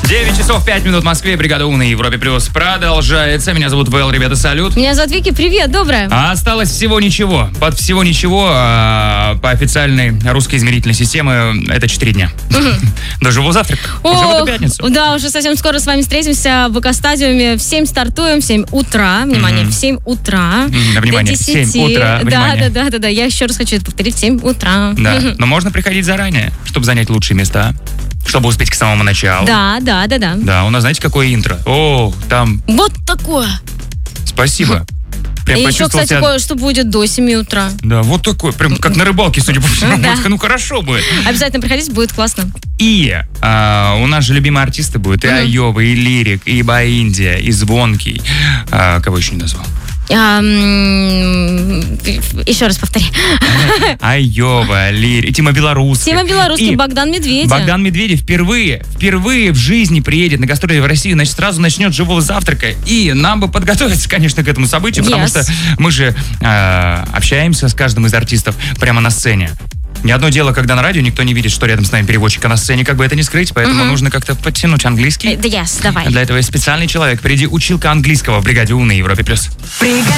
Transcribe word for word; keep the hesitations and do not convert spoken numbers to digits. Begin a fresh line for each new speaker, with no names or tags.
девять часов пять минут в Москве. Бригада У на Европе Плюс продолжается. Меня зовут Вэл, ребята, салют.
Меня зовут Вики, привет, доброе.
А осталось всего ничего. Под всего ничего а, по официальной русской измерительной системе это четыре дня. До живого завтрака. Уже в эту пятницу.
Да, уже совсем скоро с вами встретимся в ВК-стадиуме. В семь стартуем, в семь утра. Внимание, в семь утра.
Внимание, в семь утра.
Да, да, да, да, да. Я еще раз хочу это повторить, в семь утра.
Да, но можно приходить заранее, чтобы занять лучшие места. Чтобы успеть к самому началу.
Да, да, да, да.
Да, у нас, знаете, какое интро? О, там...
Вот такое.
Спасибо. Прям
И еще, кстати,
себя...
кое-что будет до семи утра.
Да, вот такое. Прям как на рыбалке, судя по всему. Да. Ну, хорошо будет.
Обязательно приходите, будет классно.
И а, у нас же любимые артисты будут. И mm-hmm. Айова, и Лирик, и Баиндия, и Звонкий. А, кого еще не назвал?
А, еще раз повтори.
Айова, Лирик, Тима Белорусских.
Тима Белорусских, и Богдан Медведев.
Богдан Медведев впервые, впервые в жизни приедет на гастроли в Россию, значит, сразу начнет живого завтрака. И нам бы подготовиться, конечно, к этому событию, yes. потому что мы же э, общаемся с каждым из артистов прямо на сцене. Не одно дело, когда на радио никто не видит, что рядом с нами переводчик, а на сцене как бы это не скрыть, поэтому uh-huh. нужно как-то подтянуть английский.
Да, yes, давай.
Для этого есть специальный человек. Впереди училка английского в бригаде У на Европе Плюс.